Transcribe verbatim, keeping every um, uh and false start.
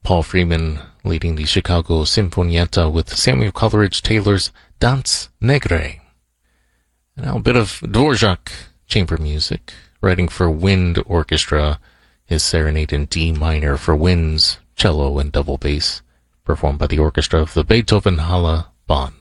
Paul Freeman leading the Chicago Sinfonietta with Samuel Coleridge Taylor's Danse Negre. And now a bit of Dvorak chamber music, writing for wind orchestra, his Serenade in D minor for winds, cello, and double bass, performed by the orchestra of the Beethoven Halle Bonn.